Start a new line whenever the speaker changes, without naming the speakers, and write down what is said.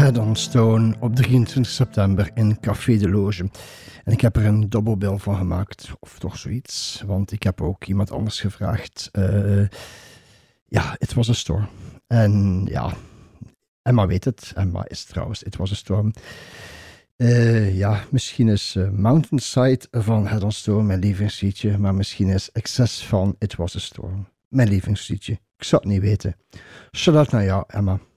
Head on Stone op 23 september in Café de Loge. En ik heb er een dubbelbill van gemaakt, of toch zoiets. Want ik heb ook iemand anders gevraagd. Ja, It Was a Storm. En ja, Emma weet het. Emma is trouwens It Was a Storm. Ja, misschien is Mountainside van Head on Stone mijn lievelingsliedje. Maar misschien is Excess van It Was a Storm mijn lievelingsliedje. Ik zou het niet weten. Shout out naar jou, Emma.